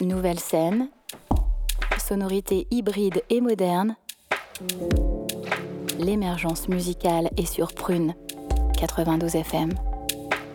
nouvelle scène, sonorité hybride et moderne, l'émergence musicale est sur Prune 92 FM.